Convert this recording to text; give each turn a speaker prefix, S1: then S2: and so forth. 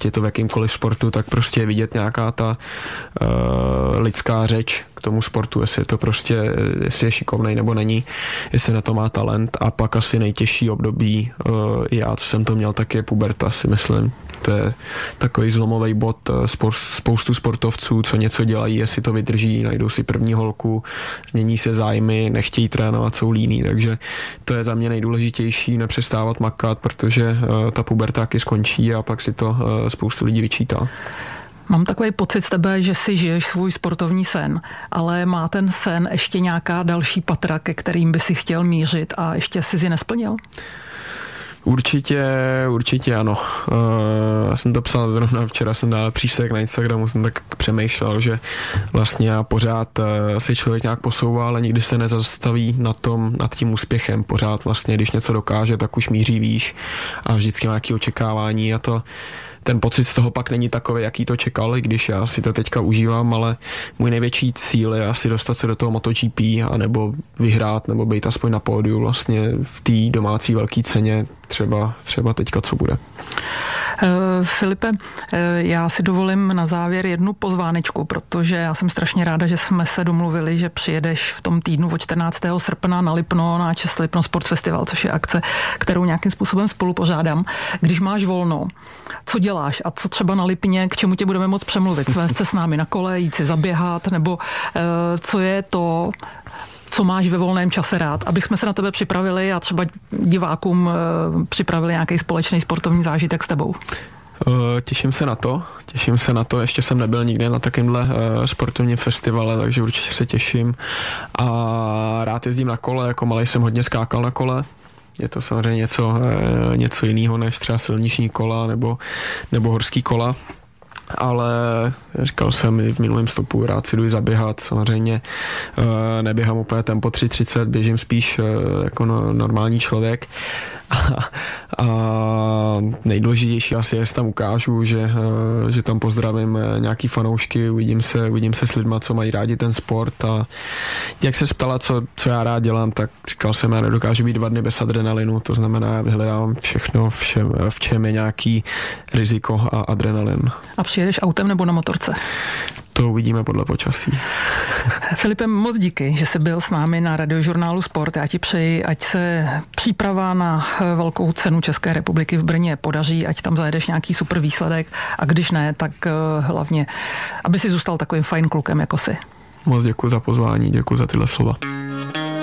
S1: ať je to v jakýmkoliv sportu, tak prostě je vidět nějaká ta lidská řeč k tomu sportu, jestli je to prostě, jestli je šikovnej nebo není, jestli na to má talent. A pak asi nejtěžší období, já, co jsem to měl, tak je puberta, si myslím. To je takový zlomový bod, spoustu sportovců, co něco dělají, jestli to vydrží, najdou si první holku, změní se zájmy, nechtějí trénovat, jsou líní, takže to je za mě nejdůležitější, nepřestávat makat, protože ta puberta taky skončí a pak si to spoustu lidí vyčítá.
S2: Mám takový pocit z tebe, že si žiješ svůj sportovní sen, ale má ten sen ještě nějaká další patra, ke kterým by si chtěl mířit a ještě si nesplnil? Určitě ano. Já jsem to psal zrovna včera, jsem dal příspěvek na Instagramu, jsem tak přemýšlel, že vlastně já pořád se člověk nějak posouvá, ale nikdy se nezastaví nad tím úspěchem. Pořád vlastně, když něco dokáže, tak už míří výš a vždycky má nějaké očekávání a ten pocit z toho pak není takový, jaký to čekal, i když já si to teďka užívám, ale můj největší cíl je asi dostat se do toho MotoGP a nebo vyhrát, nebo být aspoň na pódiu vlastně v té domácí velké ceně, třeba teďka, co bude. Filipe, já si dovolím na závěr jednu pozvánečku, protože já jsem strašně ráda, že jsme se domluvili, že přijedeš v tom týdnu od 14. srpna na Lipno, na Čes Lipno Sport Festival, což je akce, kterou nějakým způsobem spolu pořádám. Když máš volno, co děláš a co třeba na Lipně, k čemu tě budeme moct přemluvit? Svést se s námi na kole, jít si zaběhat, nebo co je to, co máš ve volném čase rád, abych jsme se na tebe připravili a třeba divákům připravili nějaký společný sportovní zážitek s tebou.
S1: Těším se na to, ještě jsem nebyl nikdy na takovémhle sportovním festivale, takže určitě se těším a rád jezdím na kole, jako malej jsem hodně skákal na kole. Je to samozřejmě něco jiného než třeba silniční kola nebo horský kola. Ale říkal jsem i v minulém stopu, rád si jdu zaběhat, samozřejmě neběhám úplně tempo 3:30, běžím spíš jako normální člověk a nejdůležitější asi je, že tam ukážu, že tam pozdravím nějaký fanoušky, uvidím se s lidma, co mají rádi ten sport a jak se ptala, co já rád dělám, tak říkal jsem, já nedokážu být 2 dny bez adrenalinu, to znamená, já vyhledávám všechno, v čem je nějaký riziko a adrenalin.
S2: A přijedeš autem nebo na motorce?
S1: To uvidíme podle počasí.
S2: Filipe, moc díky, že jsi byl s námi na Radiožurnálu Sport. Já ti přeji, ať se příprava na velkou cenu České republiky v Brně podaří, ať tam zajedeš nějaký super výsledek a když ne, tak hlavně, aby si zůstal takovým fajn klukem jako jsi.
S1: Moc děkuji za pozvání, děkuji za tyhle slova.